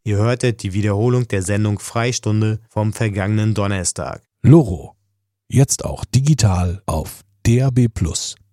Ihr hörtet die Wiederholung der Sendung Freistunde vom vergangenen Donnerstag. Loro, jetzt auch digital auf DAB+.